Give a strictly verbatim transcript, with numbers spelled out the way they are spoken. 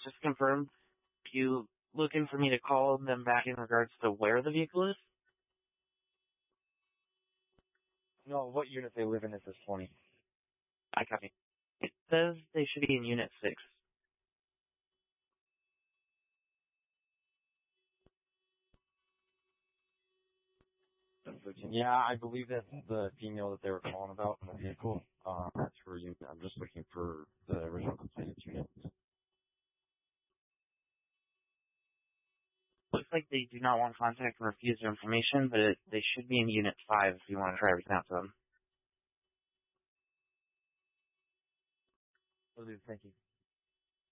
just confirm, you looking for me to call them back in regards to where the vehicle is? No, what unit they live in at this point. I copy. It says they should be in Unit six. Yeah, I believe that's the female that they were calling about in the vehicle. Uh, that's her unit. I'm just looking for the original complainant unit. Looks like they do not want contact and refuse their information, but it, they should be in Unit five if you want to try reaching out to them. Will do, thank you.